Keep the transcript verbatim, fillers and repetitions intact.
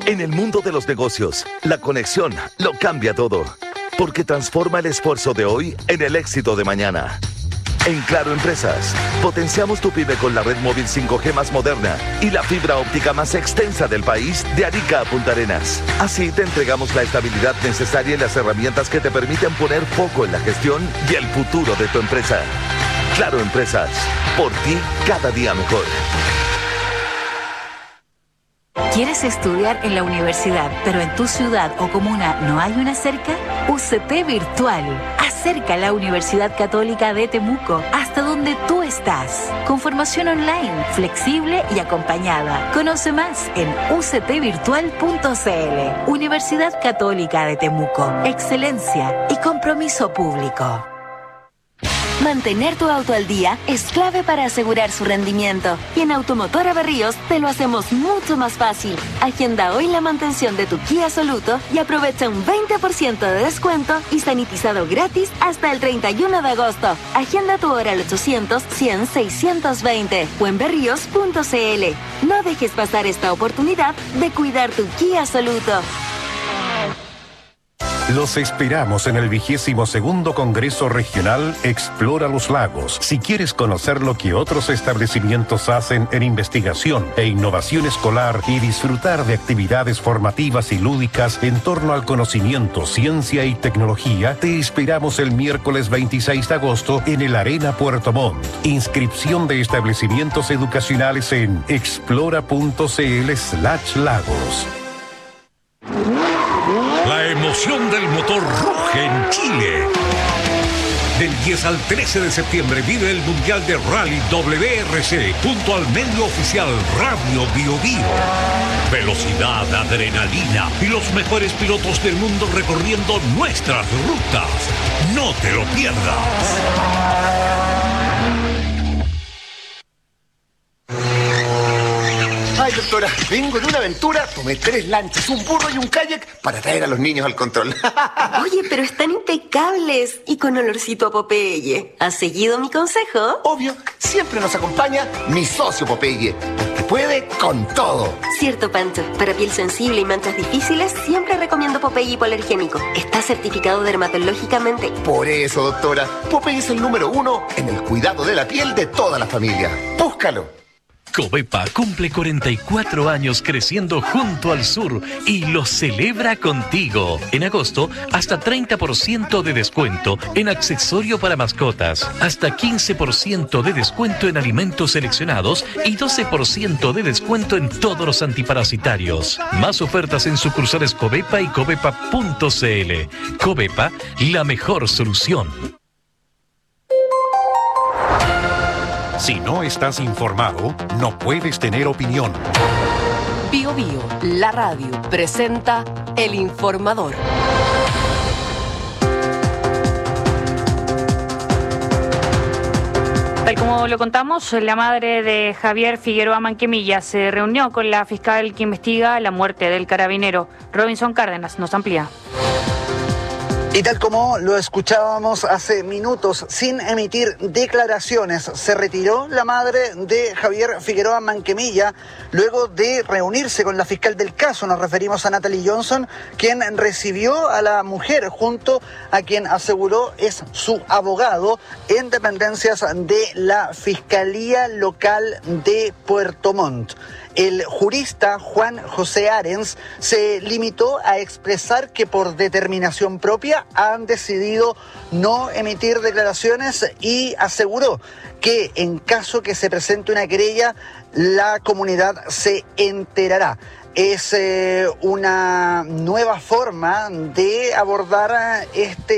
En el mundo de los negocios, la conexión lo cambia todo, porque transforma el esfuerzo de hoy en el éxito de mañana. En Claro Empresas, potenciamos tu pyme con la red móvil cinco G más moderna y la fibra óptica más extensa del país, de Arica a Punta Arenas. Así te entregamos la estabilidad necesaria y las herramientas que te permiten poner foco en la gestión y el futuro de tu empresa. Claro Empresas, por ti cada día mejor. ¿Quieres estudiar en la universidad, pero en tu ciudad o comuna no hay una cerca? U C T Virtual. Acerca la Universidad Católica de Temuco hasta donde tú estás. Con formación online, flexible y acompañada. Conoce más en u c t virtual punto c l. Universidad Católica de Temuco. Excelencia y compromiso público. Mantener tu auto al día es clave para asegurar su rendimiento. Y en Automotora Berríos te lo hacemos mucho más fácil. Agenda hoy la mantención de tu Kia Soluto y aprovecha un veinte por ciento de descuento y sanitizado gratis hasta el treinta y uno de agosto. Agenda tu hora al ochocientos, cien, seiscientos veinte o en berríos punto c l. No dejes pasar esta oportunidad de cuidar tu Kia Soluto. Los esperamos en el vigésimo segundo Congreso Regional Explora los Lagos. Si quieres conocer lo que otros establecimientos hacen en investigación e innovación escolar y disfrutar de actividades formativas y lúdicas en torno al conocimiento, ciencia y tecnología, te esperamos el miércoles veintiséis de agosto en el Arena Puerto Montt. Inscripción de establecimientos educacionales en explora punto c l slash lagos. La emoción del motor ruge en Chile. Del diez al trece de septiembre vive el Mundial de Rally W R C junto al medio oficial Radio Bio Bio. Velocidad, adrenalina y los mejores pilotos del mundo recorriendo nuestras rutas. No te lo pierdas. Ay, doctora, vengo de una aventura, tomé tres lanchas, un burro y un kayak para traer a los niños al control. Oye, pero están impecables y con olorcito a Popeye. ¿Has seguido mi consejo? Obvio, siempre nos acompaña mi socio Popeye, porque puede con todo. Cierto, Pancho. Para piel sensible y manchas difíciles, siempre recomiendo Popeye hipoalergénico. Está certificado dermatológicamente. Por eso, doctora, Popeye es el número uno en el cuidado de la piel de toda la familia. Búscalo. Covepa cumple cuarenta y cuatro años creciendo junto al sur y lo celebra contigo. En agosto, hasta treinta por ciento de descuento en accesorio para mascotas, hasta quince por ciento de descuento en alimentos seleccionados y doce por ciento de descuento en todos los antiparasitarios. Más ofertas en sucursales Covepa y covepa punto c l. Covepa, la mejor solución. Si no estás informado, no puedes tener opinión. Bio Bio, la radio, presenta El Informador. Tal como lo contamos, la madre de Javier Figueroa Manquemilla se reunió con la fiscal que investiga la muerte del carabinero. Robinson Cárdenas nos amplía. Y tal como lo escuchábamos hace minutos, sin emitir declaraciones, se retiró la madre de Javier Figueroa Manquemilla luego de reunirse con la fiscal del caso. Nos referimos a Natalie Johnson, quien recibió a la mujer junto a quien aseguró es su abogado en dependencias de la Fiscalía Local de Puerto Montt. El jurista Juan José Arens se limitó a expresar que por determinación propia han decidido no emitir declaraciones y aseguró que en caso que se presente una querella, la comunidad se enterará. Es eh, una nueva forma de abordar este